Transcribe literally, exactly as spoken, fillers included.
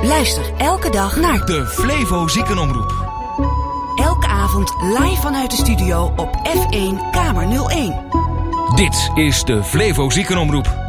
Luister elke dag naar de Flevo Ziekenomroep. Elke avond live vanuit de studio op F één Kamer nul één. Dit is de Flevo Ziekenomroep.